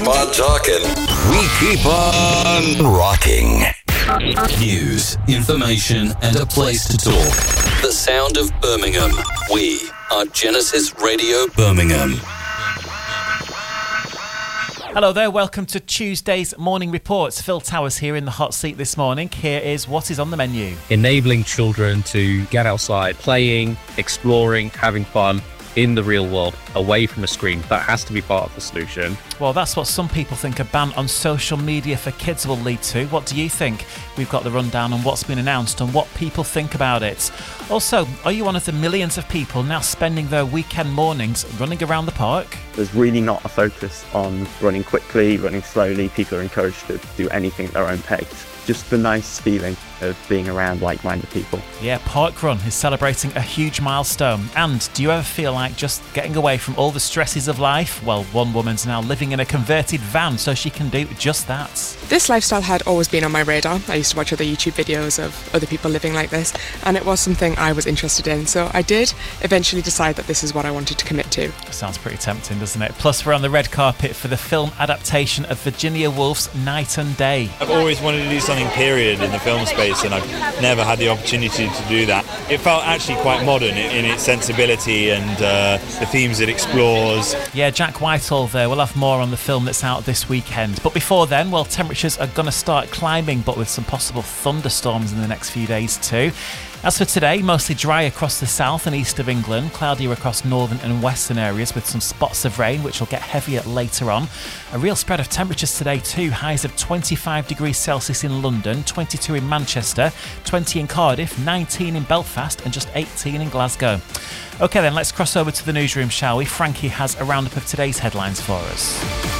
keep on talking. We keep on rocking. News, information, and a place to talk. The sound of Birmingham. We are Genesis Radio Birmingham. Hello there, welcome to Tuesday's Morning Reports. Phil Towers here in the hot seat this morning. Here is what is on the menu. Enabling children to get outside, playing, exploring, having fun in the real world, away from a screen. That has to be part of the solution. Well, that's what some people think a ban on social media for kids will lead to. What do you think? We've got the rundown on what's been announced and what people think about it. Also, are you one of the millions of people now spending their weekend mornings running around the park? There's really not a focus on running quickly, running slowly. People are encouraged to do anything at their own pace. Just the nice feeling of being around like-minded people. Yeah, Parkrun is celebrating a huge milestone. And do you ever feel like just getting away from all the stresses of life? Well, one woman's now living in a converted van so she can do just that. This lifestyle had always been on my radar. I used to watch other YouTube videos of other people living like this, and it was something I was interested in. So I did eventually decide that this is what I wanted to commit to. Sounds pretty tempting, doesn't it? Plus, we're on the red carpet for the film adaptation of Virginia Woolf's Night and Day. I've always wanted to do something period in the film space, and I've never had the opportunity to do that. It felt actually quite modern in its sensibility and the themes it explores. Yeah, Jack Whitehall there. We'll have more on the film that's out this weekend. But before then, well, temperatures are going to start climbing, but with some possible thunderstorms in the next few days too. As for today, mostly dry across the south and east of England, cloudier across northern and western areas with some spots of rain, which will get heavier later on. A real spread of temperatures today too, highs of 25 degrees Celsius in London, 22 in Manchester, 20 in Cardiff, 19 in Belfast and just 18 in Glasgow. OK then, let's cross over to the newsroom, shall we? Frankie has a roundup of today's headlines for us.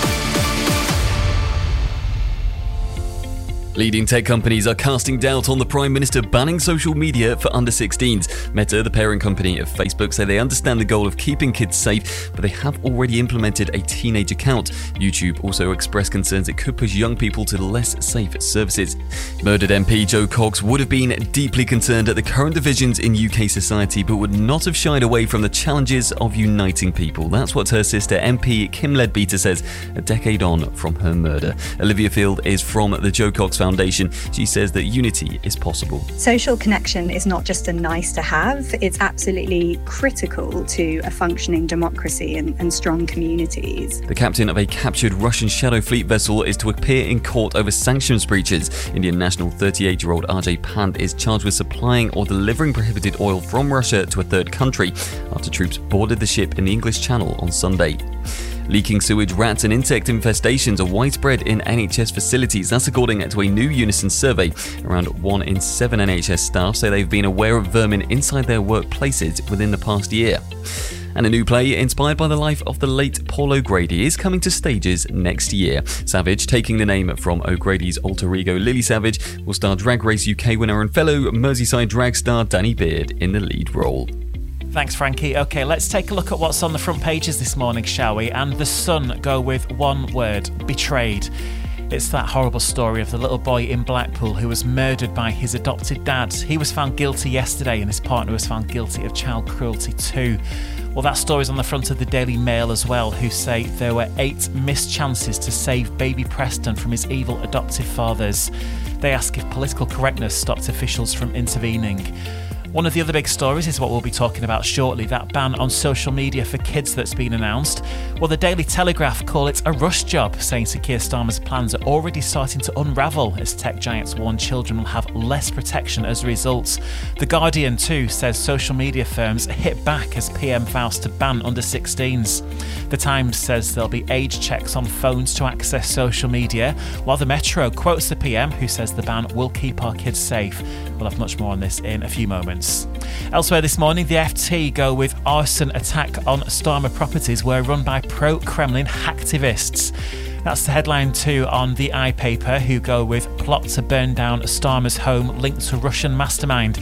Leading tech companies are casting doubt on the Prime Minister banning social media for under 16s. Meta, the parent company of Facebook, say they understand the goal of keeping kids safe, but they have already implemented a teenage account. YouTube also expressed concerns it could push young people to less safe services. Murdered MP Jo Cox would have been deeply concerned at the current divisions in UK society, but would not have shied away from the challenges of uniting people. That's what her sister MP Kim Leadbeater says a decade on from her murder. Olivia Field is from the Jo Cox Foundation. She says that unity is possible. Social connection is not just a nice to have, it's absolutely critical to a functioning democracy and strong communities. The captain of a captured Russian Shadow Fleet vessel is to appear in court over sanctions breaches. Indian national 38-year-old Ajay Pant is charged with supplying or delivering prohibited oil from Russia to a third country after troops boarded the ship in the English Channel on Sunday. Leaking sewage, rats and insect infestations are widespread in NHS facilities. That's according to a new Unison survey. Around 1 in 7 NHS staff say they've been aware of vermin inside their workplaces within the past year. And a new play inspired by the life of the late Paul O'Grady is coming to stages next year. Savage, taking the name from O'Grady's alter ego Lily Savage, will star Drag Race UK winner and fellow Merseyside drag star Danny Beard in the lead role. Thanks, Frankie. OK, let's take a look at what's on the front pages this morning, shall we? And The Sun go with one word: betrayed. It's that horrible story of the little boy in Blackpool who was murdered by his adopted dad. He was found guilty yesterday and his partner was found guilty of child cruelty too. Well, that story's on the front of the Daily Mail as well, who say there were 8 missed chances to save baby Preston from his evil adoptive fathers. They ask if political correctness stopped officials from intervening. One of the other big stories is what we'll be talking about shortly, that ban on social media for kids that's been announced. Well, the Daily Telegraph call it a rush job, saying Sir Keir Starmer's plans are already starting to unravel as tech giants warn children will have less protection as a result. The Guardian too says social media firms hit back as PM vows to ban under 16s. The Times says there'll be age checks on phones to access social media, while the Metro quotes the PM who says the ban will keep our kids safe. We'll have much more on this in a few moments. Elsewhere this morning, the FT go with arson attack on Starmer properties were run by pro-Kremlin hacktivists. That's the headline too on the iPaper, who go with plot to burn down Starmer's home linked to Russian mastermind.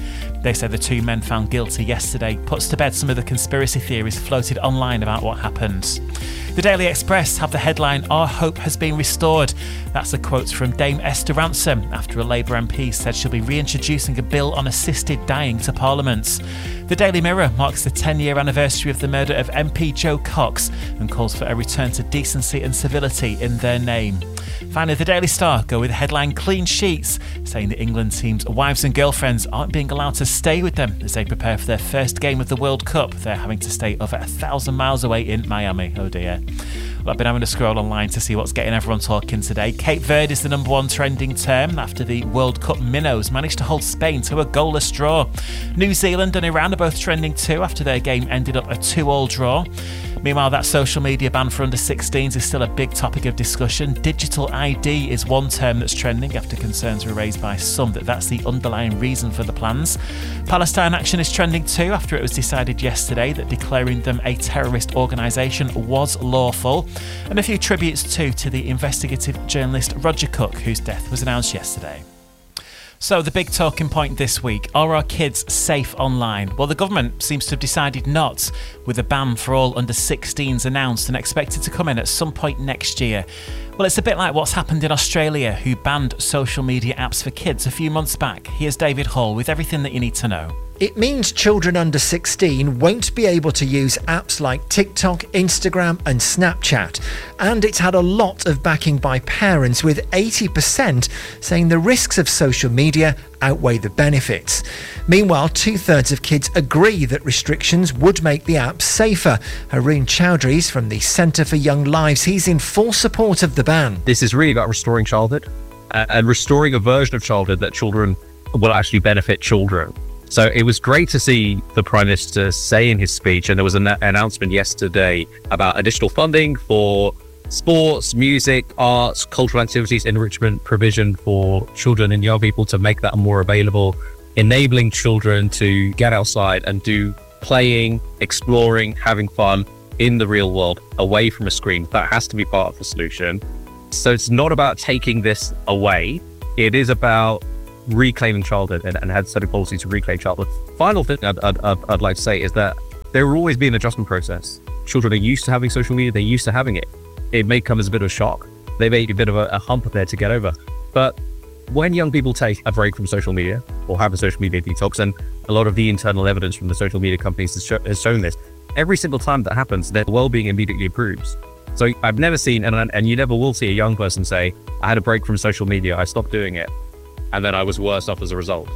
They say the two men found guilty yesterday puts to bed some of the conspiracy theories floated online about what happened. The Daily Express have the headline, "Our hope has been restored." That's a quote from Dame Esther Ransom after a Labour MP said she'll be reintroducing a bill on assisted dying to Parliament. The Daily Mirror marks the 10-year anniversary of the murder of MP Jo Cox and calls for a return to decency and civility in their name. Finally, the Daily Star go with the headline "Clean Sheets," saying the England team's wives and girlfriends aren't being allowed to stay with them as they prepare for their first game of the World Cup. They're having to stay over 1,000 miles away in Miami. Oh dear. Well, I've been having to scroll online to see what's getting everyone talking today. Cape Verde is the number one trending term after the World Cup minnows managed to hold Spain to a goalless draw. New Zealand and Iran are both trending too after their game ended up a 2-2 draw. Meanwhile, that social media ban for under-16s is still a big topic of discussion. Digital ID is one term that's trending after concerns were raised by some that that's the underlying reason for the plans. Palestine Action is trending too after it was decided yesterday that declaring them a terrorist organisation was lawful. And a few tributes too to the investigative journalist Roger Cook, whose death was announced yesterday. So the big talking point this week, are our kids safe online? Well, the government seems to have decided not, with a ban for all under 16s announced and expected to come in at some point next year. Well, it's a bit like what's happened in Australia, who banned social media apps for kids a few months back. Here's David Hall with everything that you need to know. It means children under 16 won't be able to use apps like TikTok, Instagram and Snapchat. And it's had a lot of backing by parents, with 80% saying the risks of social media outweigh the benefits. Meanwhile, 2/3 of kids agree that restrictions would make the apps safer. Haroon Chowdhury's from the Centre for Young Lives. He's in full support of the ban. This is really about restoring childhood and restoring a version of childhood that children will actually benefit children. So it was great to see the Prime Minister say in his speech, and there was an announcement yesterday about additional funding for sports, music, arts, cultural activities, enrichment provision for children and young people to make that more available, enabling children to get outside and do playing, exploring, having fun in the real world, away from a screen. That has to be part of the solution. So it's not about taking this away. It is about reclaiming childhood and had setting policy to reclaim childhood. Final thing I'd like to say is that there will always be an adjustment process. Children are used to having social media, they're used to having it. It may come as a bit of a shock. They may be a bit of a hump there to get over. But when young people take a break from social media or have a social media detox, and a lot of the internal evidence from the social media companies has shown this, every single time that happens, their well-being immediately improves. So I've never seen, and you never will see a young person say, I had a break from social media, I stopped doing it, and then I was worse off as a result.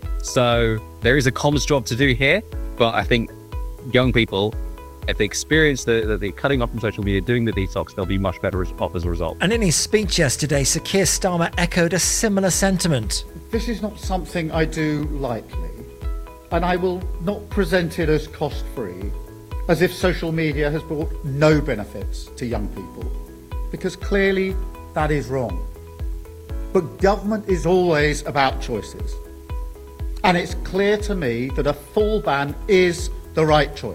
So there is a comms job to do here, but I think young people, if they experience the cutting off from social media, doing the detox, they'll be much better off as a result. And in his speech yesterday, Sir Keir Starmer echoed a similar sentiment. This is not something I do lightly, and I will not present it as cost-free, as if social media has brought no benefits to young people, because clearly that is wrong. But government is always about choices. And it's clear to me that a full ban is the right choice.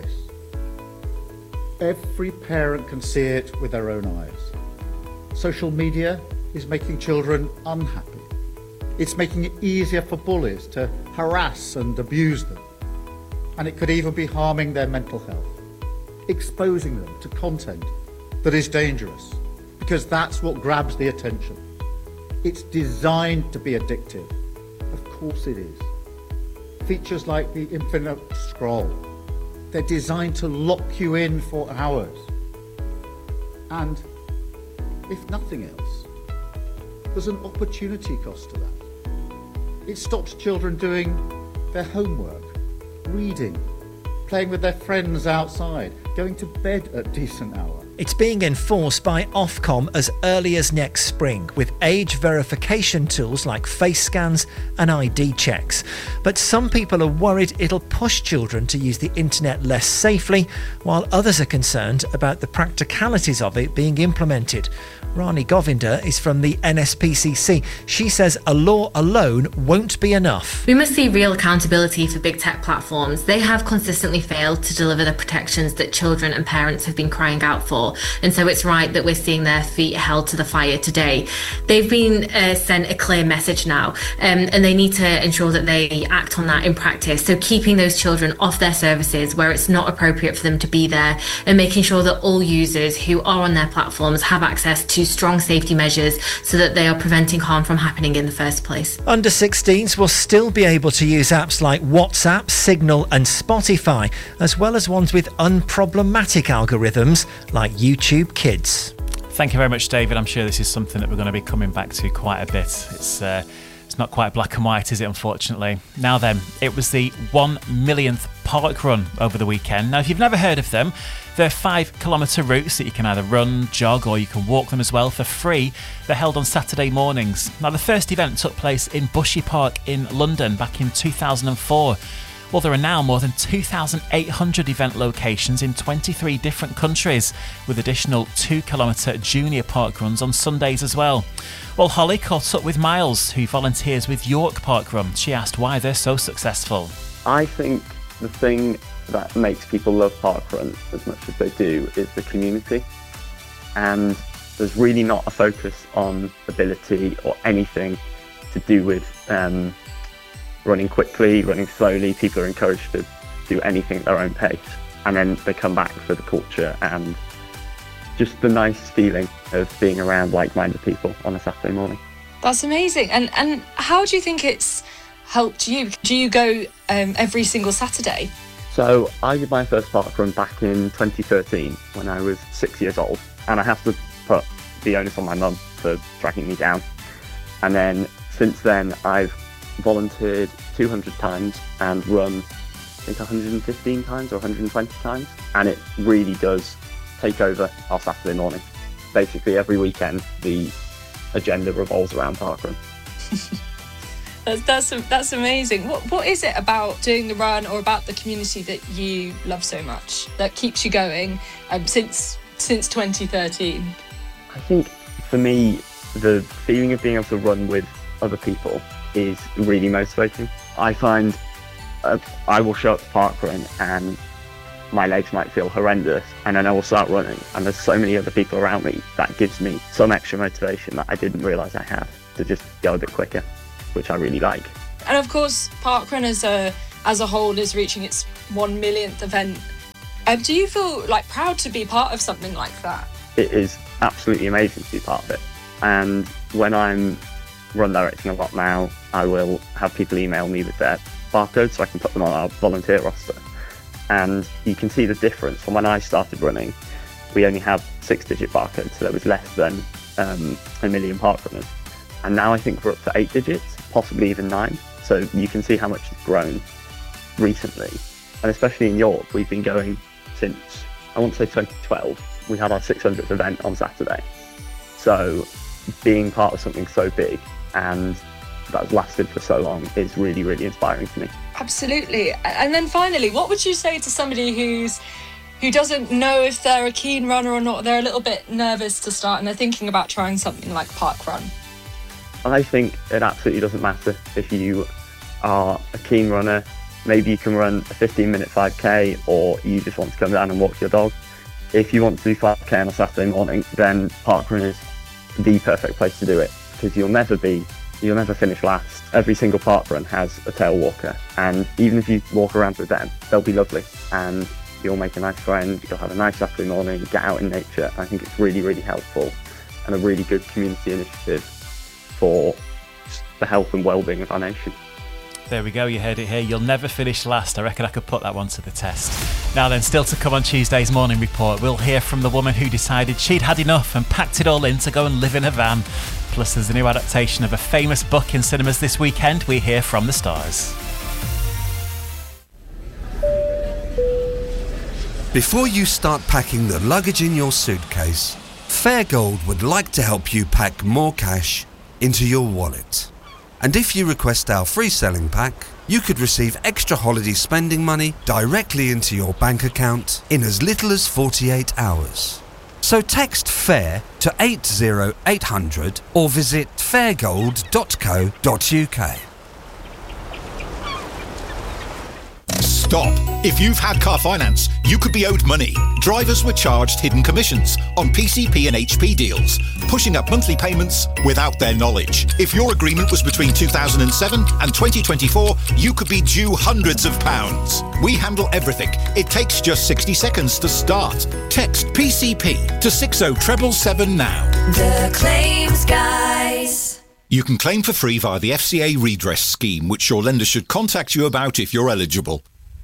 Every parent can see it with their own eyes. Social media is making children unhappy. It's making it easier for bullies to harass and abuse them. And it could even be harming their mental health, exposing them to content that is dangerous, because that's what grabs the attention. It's designed to be addictive. Of course it is. Features like the infinite scroll, they're designed to lock you in for hours. And if nothing else, there's an opportunity cost to that. It stops children doing their homework, reading, playing with their friends outside, going to bed at decent hour. It's being enforced by Ofcom as early as next spring, with age verification tools like face scans and ID checks. But some people are worried it'll push children to use the internet less safely, while others are concerned about the practicalities of it being implemented. Rani Govinda is from the NSPCC. She says a law alone won't be enough. We must see real accountability for big tech platforms. They have consistently failed to deliver the protections that children and parents have been crying out for. before. And so it's right that we're seeing their feet held to the fire today. They've been sent a clear message now, and they need to ensure that they act on that in practice. So keeping those children off their services where it's not appropriate for them to be there, and making sure that all users who are on their platforms have access to strong safety measures so that they are preventing harm from happening in the first place. Under 16s will still be able to use apps like WhatsApp, Signal and Spotify, as well as ones with unproblematic algorithms like YouTube Kids. Thank you very much, David. I'm sure this is something that we're going to be coming back to quite a bit. It's not quite black and white, is it, unfortunately? Now then, it was the 1 millionth park run over the weekend. Now, if you've never heard of them, they're 5-kilometre routes that you can either run, jog, or you can walk them as well for free. They're held on Saturday mornings. Now, the first event took place in Bushy Park in London back in 2004. Well, there are now more than 2,800 event locations in 23 different countries, with additional 2-kilometre junior park runs on Sundays as well. Well, Holly caught up with Miles, who volunteers with York Park Run. She asked why they're so successful. I think the thing that makes people love parkrun as much as they do is the community. And there's really not a focus on ability or anything to do with running quickly, running slowly. People are encouraged to do anything at their own pace. And then they come back for the culture and just the nice feeling of being around like-minded people on a Saturday morning. That's amazing. And how do you think it's helped you? Do you go every single Saturday? So I did my first parkrun back in 2013 when I was 6 years old. And I have to put the onus on my mum for tracking me down. And then since then, I've volunteered 200 times and run, I think 115 times or 120 times. And it really does take over our Saturday morning. Basically, every weekend, the agenda revolves around parkrun. That's amazing. What is it about doing the run or about the community that you love so much that keeps you going since 2013? I think for me, the feeling of being able to run with other people is really motivating. I find I will show up to parkrun and my legs might feel horrendous, and then I will start running and there's so many other people around me that gives me some extra motivation that I didn't realise I had to just go a bit quicker, which I really like. And of course, parkrun as a whole is reaching its 1 millionth event. Do you feel like proud to be part of something like that? It is absolutely amazing to be part of it. And when I'm run directing a lot now, I will have people email me with their barcodes so I can put them on our volunteer roster. And you can see the difference. From when I started running, we only had 6-digit barcodes, so there was less than a million parkrunners. And now I think we're up to 8 digits, possibly even 9. So you can see how much it's grown recently. And especially in York, we've been going since, I want to say 2012. We had our 600th event on Saturday. So being part of something so big and that's lasted for so long is really, really inspiring to me. Absolutely. And then finally, what would you say to somebody who doesn't know if they're a keen runner or not? They're a little bit nervous to start and they're thinking about trying something like parkrun. I think it absolutely doesn't matter if you are a keen runner. Maybe you can run a 15-minute 5K, or you just want to come down and walk your dog. If you want to do 5K on a Saturday morning, then parkrun is the perfect place to do it, because you'll never finish last. Every single parkrun has a tail walker, and even if you walk around with them, they'll be lovely, and you'll make a nice friend, you'll have a nice Saturday morning, get out in nature. I think it's really, really helpful and a really good community initiative for the health and well-being of our nation. There we go, you heard it here. You'll never finish last. I reckon I could put that one to the test. Now then, still to come on Tuesday's Morning Report, we'll hear from the woman who decided she'd had enough and packed it all in to go and live in a van. Plus, there's a new adaptation of a famous book in cinemas this weekend. We hear from the stars. Before you start packing the luggage in your suitcase, Fairgold would like to help you pack more cash into your wallet. And if you request our free selling pack, you could receive extra holiday spending money directly into your bank account in as little as 48 hours. So text FAIR to 80800 or visit fairgold.co.uk. Stop. If you've had car finance, you could be owed money. Drivers were charged hidden commissions on PCP and HP deals, pushing up monthly payments without their knowledge. If your agreement was between 2007 and 2024, you could be due hundreds of pounds. We handle everything. It takes just 60 seconds to start. Text PCP to 60777 now. The Claims Guys. You can claim for free via the FCA redress scheme, which your lender should contact you about if you're eligible.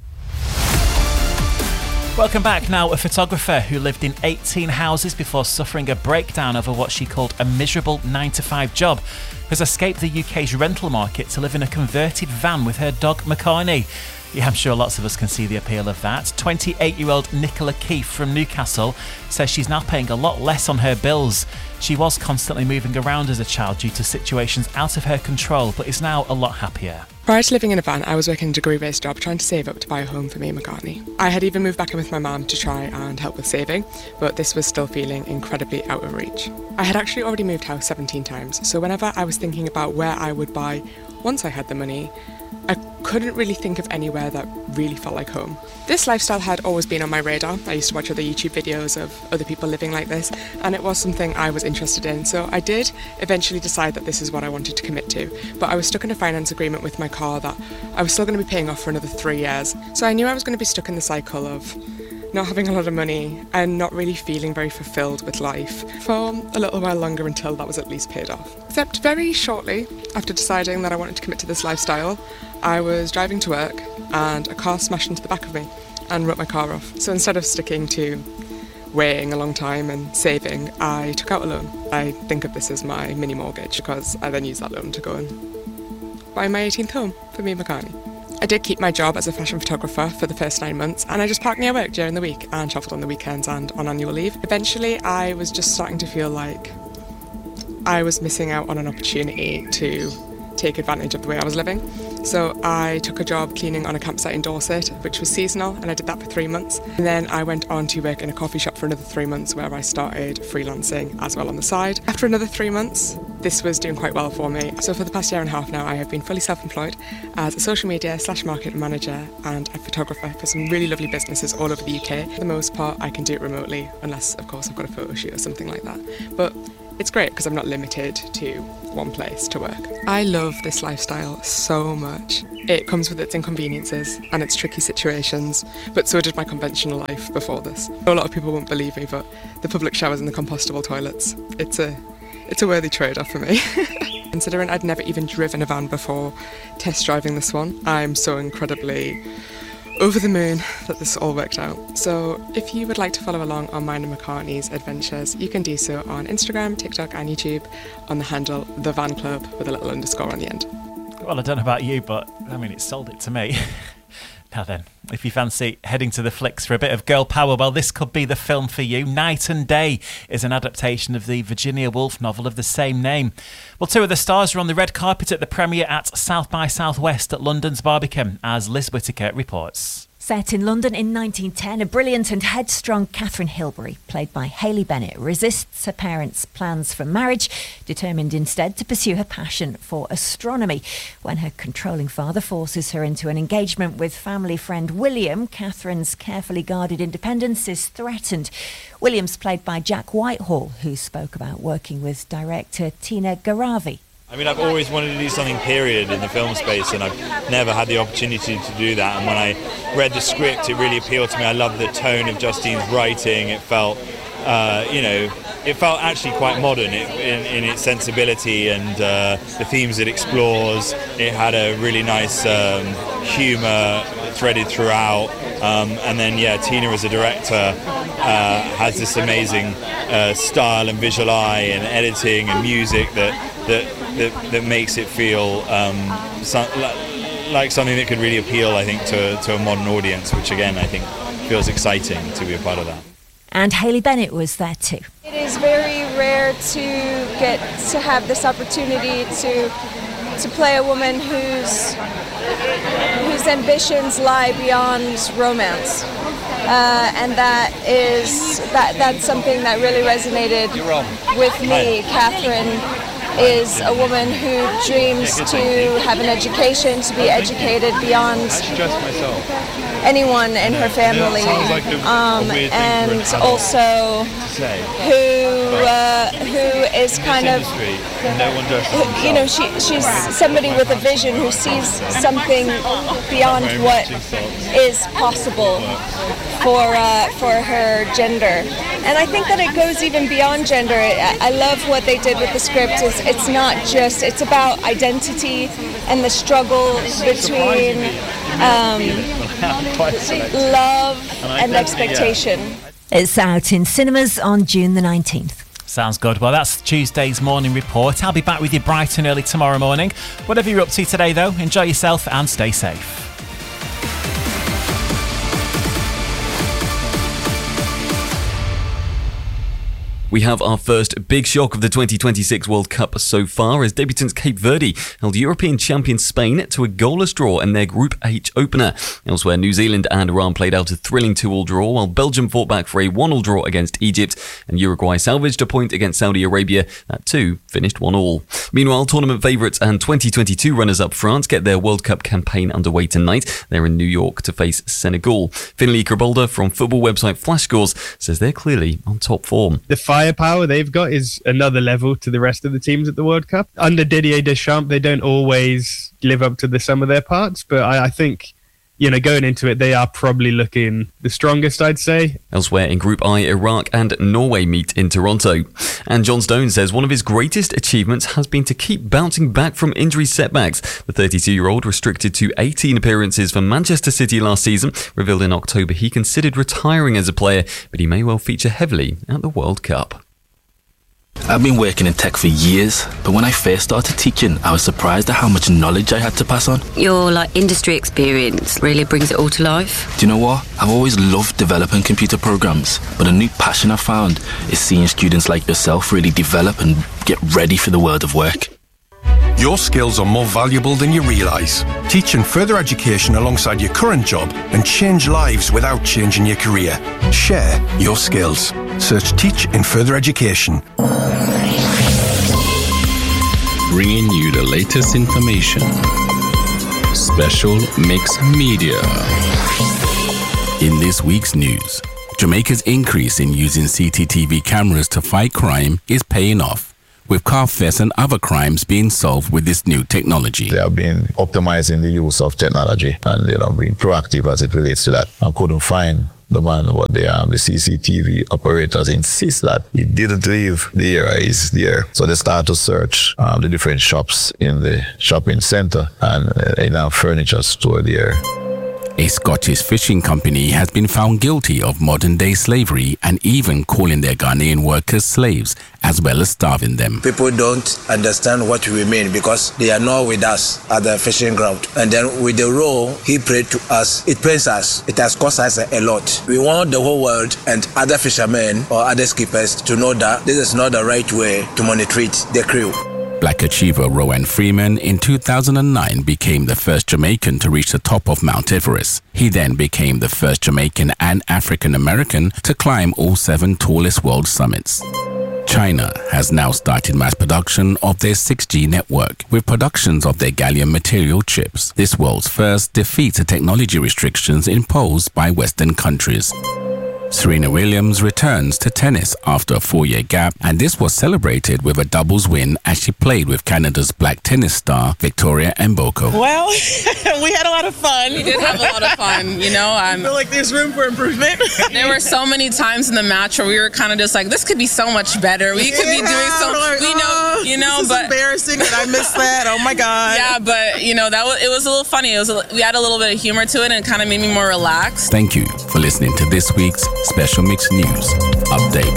Welcome back. Now, a photographer who lived in 18 houses before suffering a breakdown over what she called a miserable 9-to-5 job has escaped the UK's rental market to live in a converted van with her dog Makani. Yeah, I'm sure lots of us can see the appeal of that. 28-year-old Nicola Keefe from Newcastle says she's now paying a lot less on her bills. She was constantly moving around as a child due to situations out of her control, but is now a lot happier. Prior to living in a van, I was working a degree-based job trying to save up to buy a home for me and McCartney. I had even moved back in with my mum to try and help with saving, but this was still feeling incredibly out of reach. I had actually already moved house 17 times, so whenever I was thinking about where I would buy once I had the money, I couldn't really think of anywhere that really felt like home. This lifestyle had always been on my radar. I used to watch other YouTube videos of other people living like this, and it was something I was interested in. So I did eventually decide that this is what I wanted to commit to. But I was stuck in a finance agreement with my car that I was still going to be paying off for another 3 years. So I knew I was going to be stuck in the cycle of not having a lot of money and not really feeling very fulfilled with life for a little while longer until that was at least paid off. Except very shortly after deciding that I wanted to commit to this lifestyle, I was driving to work and a car smashed into the back of me and wrote my car off. So instead of sticking to waiting a long time and saving, I took out a loan. I think of this as my mini mortgage because I then used that loan to go and buy my 18th home for me and McCartney. I did keep my job as a fashion photographer for the first 9 months, and I just parked near work during the week and travelled on the weekends and on annual leave. Eventually, I was just starting to feel like I was missing out on an opportunity to take advantage of the way I was living. So I took a job cleaning on a campsite in Dorset, which was seasonal, and I did that for 3 months. And then I went on to work in a coffee shop for another 3 months, where I started freelancing as well on the side. After another 3 months, this was doing quite well for me. So for the past year and a half now, I have been fully self-employed as a social media / marketing manager and a photographer for some really lovely businesses all over the UK. For the most part, I can do it remotely, unless, of course, I've got a photo shoot or something like that. But it's great because I'm not limited to one place to work. I love this lifestyle so much. It comes with its inconveniences and its tricky situations, but so did my conventional life before this. A lot of people won't believe me, but the public showers and the compostable toilets, it's a worthy trade-off for me. Considering I'd never even driven a van before test driving this one, I'm so incredibly over the moon that this all worked out. So if you would like to follow along on mine and McCartney's adventures, you can do so on Instagram, TikTok and YouTube on the handle The Van Club with a little underscore on the end. Well, I don't know about you, but I mean, it sold it to me. Now then, if you fancy heading to the flicks for a bit of girl power, well, this could be the film for you. Night and Day is an adaptation of the Virginia Woolf novel of the same name. Well, two of the stars are on the red carpet at the premiere at South by Southwest at London's Barbican, as Liz Whittaker reports. Set in London in 1910, a brilliant and headstrong Catherine Hilbery, played by Hayley Bennett, resists her parents' plans for marriage, determined instead to pursue her passion for astronomy. When her controlling father forces her into an engagement with family friend William, Catherine's carefully guarded independence is threatened. William's played by Jack Whitehall, who spoke about working with director Tina Garavi. I mean, I've always wanted to do something period in the film space, and I've never had the opportunity to do that. And when I read the script, it really appealed to me. I loved the tone of Justine's writing. It felt, it felt actually quite modern in its sensibility and the themes it explores. It had a really nice humour threaded throughout. And then, Tina as a director has this amazing style and visual eye and editing and music that makes it feel like something that could really appeal, I think, to a modern audience, which again, I think feels exciting to be a part of that. And Hayley Bennett was there too. It is very rare to get to have this opportunity to play a woman whose ambitions lie beyond romance. And that's something that really resonated with me. Catherine is a woman who dreams to have an education, to be educated beyond anyone in her family, and also who is kind of, she's somebody with a vision who sees something beyond what is possible for her gender. And I think that it goes even beyond gender. I love what they did with the script. It's not just, it's about identity and the struggle between love and expectation. It's out in cinemas on June the 19th. Sounds good. Well, that's Tuesday's morning report. I'll be back with you bright and early tomorrow morning. Whatever you're up to today, though, enjoy yourself and stay safe. We have our first big shock of the 2026 World Cup so far as debutants Cape Verde held European champion Spain to a goalless draw in their Group H opener. Elsewhere, New Zealand and Iran played out a thrilling 2-2 draw, while Belgium fought back for a 1-1 draw against Egypt, and Uruguay salvaged a point against Saudi Arabia. That too finished 1-1. Meanwhile, tournament favourites and 2022 runners-up France get their World Cup campaign underway tonight. They're in New York to face Senegal. Finlay Kribolda from football website Flashscores says they're clearly on top form. The firepower they've got is another level to the rest of the teams at the World Cup. Under Didier Deschamps, they don't always live up to the sum of their parts, but I think, going into it, they are probably looking the strongest, I'd say. Elsewhere in Group I, Iraq and Norway meet in Toronto. And John Stone says one of his greatest achievements has been to keep bouncing back from injury setbacks. The 32-year-old, restricted to 18 appearances for Manchester City last season, revealed in October he considered retiring as a player, but he may well feature heavily at the World Cup. I've been working in tech for years, but when I first started teaching, I was surprised at how much knowledge I had to pass on. Your industry experience really brings it all to life. Do you know what? I've always loved developing computer programs, but a new passion I've found is seeing students like yourself really develop and get ready for the world of work. Your skills are more valuable than you realise. Teach in further education alongside your current job and change lives without changing your career. Share your skills. Search Teach in Further Education. Bringing you the latest information. Special Mix Media. In this week's news, Jamaica's increase in using CCTV cameras to fight crime is paying off, with car thefts and other crimes being solved with this new technology. They have been optimizing the use of technology and being proactive as it relates to that. I couldn't find the man, but the CCTV operators insist that he didn't leave the area, he's there. So they start to search the different shops in the shopping center and in our furniture store there. A Scottish fishing company has been found guilty of modern-day slavery and even calling their Ghanaian workers slaves, as well as starving them. People don't understand what we mean because they are not with us at the fishing ground. And then with the role he prayed to us, it pains us. It has cost us a lot. We want the whole world and other fishermen or other skippers to know that this is not the right way to monitor the crew. Black achiever Rowan Freeman in 2009 became the first Jamaican to reach the top of Mount Everest. He then became the first Jamaican and African American to climb all 7 tallest world summits. China has now started mass production of their 6G network, with productions of their gallium material chips. This world's first defeats the technology restrictions imposed by Western countries. Serena Williams returns to tennis after a 4-year gap, and this was celebrated with a doubles win as she played with Canada's black tennis star Victoria Mboko. Well, we had a lot of fun. We did have a lot of fun, I feel like there's room for improvement. There were so many times in the match where we were kind of just like, this could be so much better. We could be doing so, this is but embarrassing that I missed that. Oh my God. Yeah, but it was a little funny. We had a little bit of humor to it, and it kind of made me more relaxed. Thank you for listening to this week's Special Mix News Update.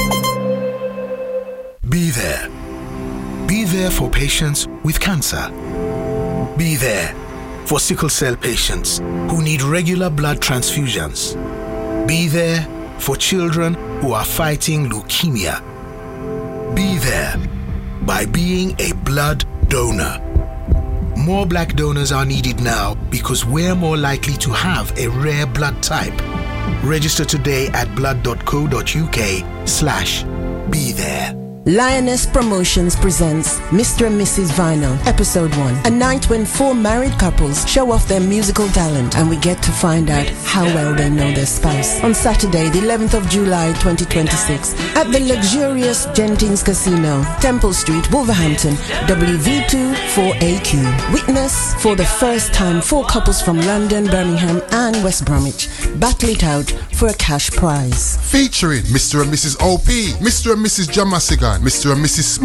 Be there. Be there for patients with cancer. Be there for sickle cell patients who need regular blood transfusions. Be there for children who are fighting leukemia. Be there by being a blood donor. More black donors are needed now because we're more likely to have a rare blood type. Register today at blood.co.uk/be there. Lioness Promotions presents Mr. and Mrs. Vinyl, Episode 1. A night when 4 married couples show off their musical talent and we get to find out how well they know their spouse. On Saturday, the 11th of July 2026, at the luxurious Gentins Casino, Temple Street, Wolverhampton, WV2 4AQ. Witness for the first time 4 couples from London, Birmingham and West Bromwich battle it out for a cash prize. Featuring Mr. and Mrs. OP, Mr. and Mrs. Jamasigan, Mr. and Mrs.